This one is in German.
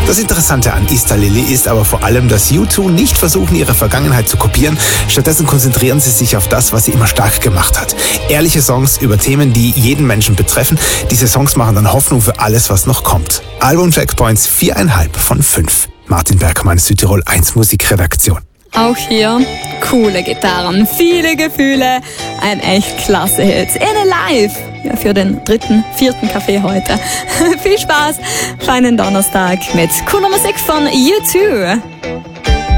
Das Interessante an Easter Lily ist aber vor allem, dass U2 nicht versuchen, ihre Vergangenheit zu kopieren. Stattdessen konzentrieren sie sich auf das, was sie immer stark gemacht hat. Ehrliche Songs über Themen, die jeden Menschen betreffen. Diese Songs machen dann Hoffnung für alles, was noch kommt. Album-Checkpoints 4,5 von 5. Martin Bergmann, Südtirol 1 Musikredaktion. Auch hier coole Gitarren, viele Gefühle, ein echt klasse Hit. In Alive, ja, für den 3., 4. Kaffee heute. Viel Spaß, feinen Donnerstag mit cooler Musik von U2.